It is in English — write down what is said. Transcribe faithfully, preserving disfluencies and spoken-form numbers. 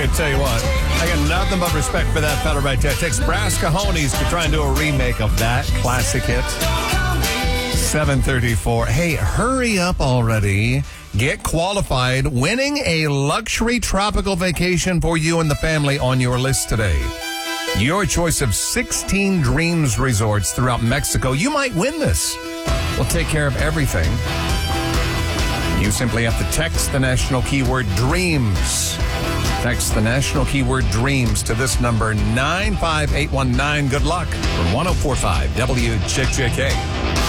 tell you what, I got nothing but respect for that fella right there. It takes brass cojones to try and do a remake of that classic hit. seven thirty-four. Hey, hurry up already. Get qualified. Winning a luxury tropical vacation for you and the family on your list today. Your choice of sixteen Dreams resorts throughout Mexico. You might win this. We'll take care of everything. You simply have to text the national keyword DREAMS. Text the national keyword DREAMS to this number, nine five eight one nine. Good luck from one oh four point five W J J K.